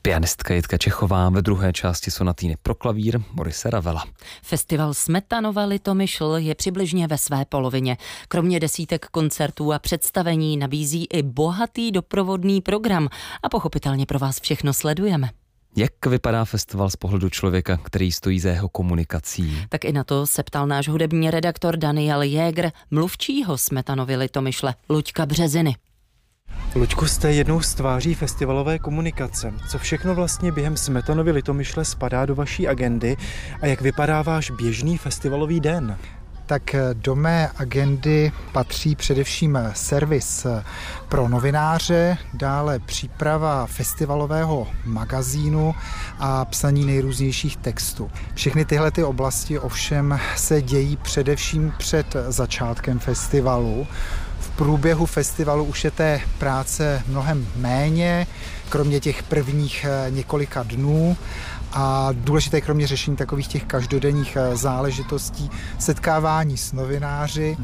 Pianistka Jitka Čechová, ve druhé části sonatýny pro klavír Borise Ravela. Festival Smetanova Litomyšl je přibližně ve své polovině. Kromě desítek koncertů a představení nabízí i bohatý doprovodný program a pochopitelně pro vás všechno sledujeme. Jak vypadá festival z pohledu člověka, který stojí za jeho komunikací? Tak i na to se ptal náš hudební redaktor Daniel Jäger, mluvčího Smetanovy Litomyšle Luďka Březiny. Luďku, jste jednou z tváří festivalové komunikace. Co všechno vlastně během Smetanovy Litomyšle spadá do vaší agendy a jak vypadá váš běžný festivalový den? Tak do mé agendy patří především servis pro novináře, dále příprava festivalového magazínu a psaní nejrůznějších textů. Všechny tyhle ty oblasti ovšem se dějí především před začátkem festivalu. V průběhu festivalu už je té práce mnohem méně, kromě těch prvních několika dnů. A důležité kromě řešení takových těch každodenních záležitostí, setkávání s novináři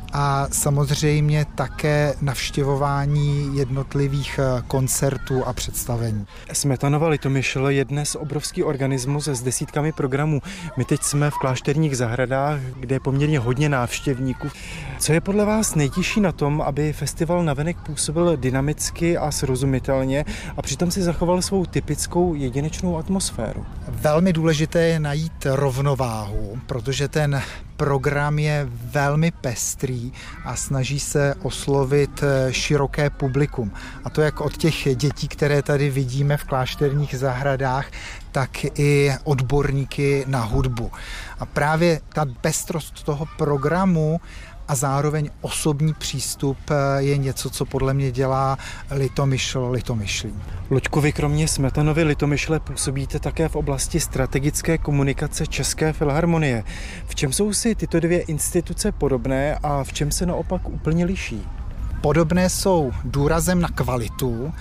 a samozřejmě také navštěvování jednotlivých koncertů a představení. Smetanova Litomyšl je dnes obrovský organismus s desítkami programů. My teď jsme v Klášterních zahradách, kde je poměrně hodně návštěvníků. Co je podle vás nejtěžší na tom, aby festival navenek působil dynamicky a srozumitelně a přitom si zachoval svou typickou jedinečnou atmosféru? Velmi důležité je najít rovnováhu, protože ten program je velmi pestrý a snaží se oslovit široké publikum. A to jak od těch dětí, které tady vidíme v Klášterních zahradách, tak i odborníky na hudbu. A právě ta pestrost toho programu a zároveň osobní přístup je něco, co podle mě dělá Litomyšl litomyšlí. Luďku, vy kromě Smetanovy Litomyšle působíte také v oblasti strategické komunikace České filharmonie. V čem jsou si tyto dvě instituce podobné a v čem se naopak úplně liší? Podobné jsou důrazem na kvalitu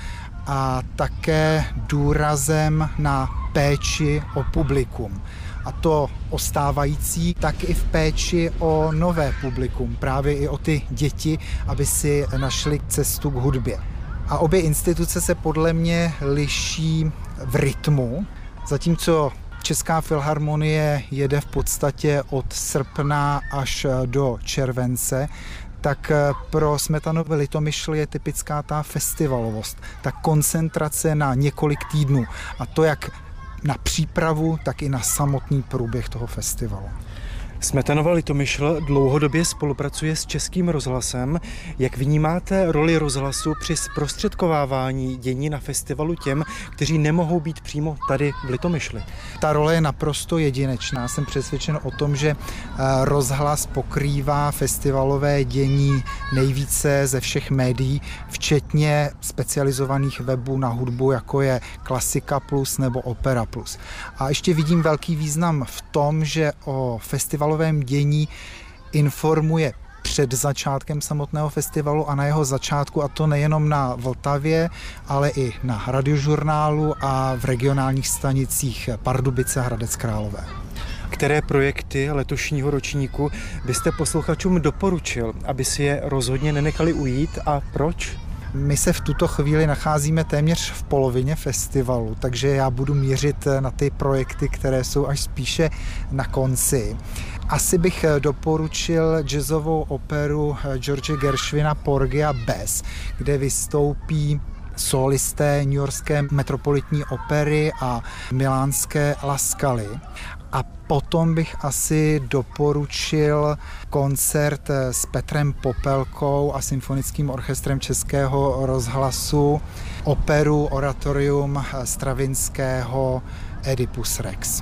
a také důrazem na péči o publikum. A to o stávající, tak i v péči o nové publikum, právě i o ty děti, aby si našli cestu k hudbě. A obě instituce se podle mě liší v rytmu, zatímco Česká filharmonie jede v podstatě od srpna až do července, tak pro Smetanovu Litomyšl je typická ta festivalovost, ta koncentrace na několik týdnů. A to jak na přípravu, tak i na samotný průběh toho festivalu. Smetanova Litomyšl dlouhodobě spolupracuje s Českým rozhlasem. Jak vnímáte roli rozhlasu při zprostředkovávání dění na festivalu těm, kteří nemohou být přímo tady v Litomyšli? Ta role je naprosto jedinečná. Jsem přesvědčen o tom, že rozhlas pokrývá festivalové dění nejvíce ze všech médií, včetně specializovaných webů na hudbu, jako je Klasika Plus nebo Opera Plus. A ještě vidím velký význam v tom, že o festivalovém dění informuje před začátkem samotného festivalu a na jeho začátku, a to nejenom na Vltavě, ale i na Radiožurnálu a v regionálních stanicích Pardubice a Hradec Králové. Které projekty letošního ročníku byste posluchačům doporučil, aby si je rozhodně nenechali ujít a proč? My se v tuto chvíli nacházíme téměř v polovině festivalu, takže já budu mířit na ty projekty, které jsou až spíše na konci. Asi bych doporučil jazzovou operu George Gershwina Porgy a Bess, kde vystoupí solisté newyorské metropolitní opery a milánské La Scala. A potom bych asi doporučil koncert s Petrem Popelkou a Symfonickým orchestrem Českého rozhlasu, operu Oratorium Stravinského Oedipus Rex.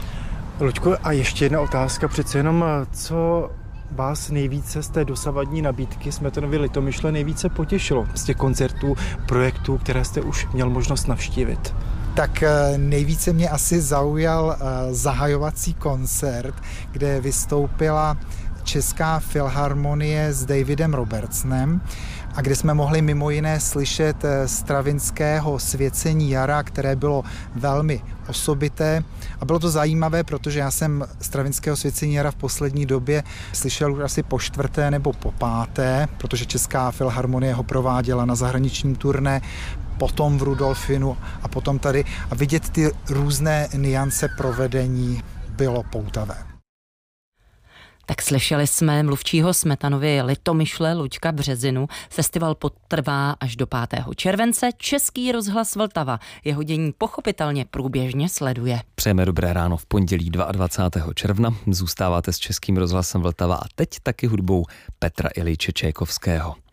Luďku, a ještě jedna otázka, přece jenom, co vás nejvíce z té dosavadní nabídky Smetanovy Litomyšle nejvíce potěšilo z těch koncertů, projektů, které jste už měl možnost navštívit? Tak nejvíce mě asi zaujal zahajovací koncert, kde vystoupila Česká filharmonie s Davidem Robertsonem a kde jsme mohli mimo jiné slyšet Stravinského Svěcení jara, které bylo velmi osobité. A bylo to zajímavé, protože já jsem Stravinského Svěcení jara v poslední době slyšel už asi po 4. nebo po 5., protože Česká filharmonie ho prováděla na zahraničním turné potom v Rudolfinu a potom tady. A vidět ty různé nuance provedení bylo poutavé. Tak slyšeli jsme mluvčího Smetanovy Litomyšle Luďka Březinu. Festival potrvá až do 5. července. Český rozhlas Vltava jeho dění pochopitelně průběžně sleduje. Přejeme dobré ráno v pondělí 22. června. Zůstáváte s Českým rozhlasem Vltava a teď taky hudbou Petra Iljiče Čajkovského.